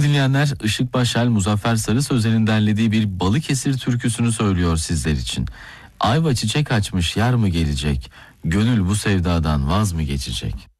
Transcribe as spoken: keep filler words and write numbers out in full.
dinleyenler, Işık Başel, Muzaffer Sarı sözlerinin derlediği bir Balıkesir türküsünü söylüyor sizler için. Ayva çiçek açmış, yar mı gelecek? Gönül bu sevdadan vaz mı geçecek?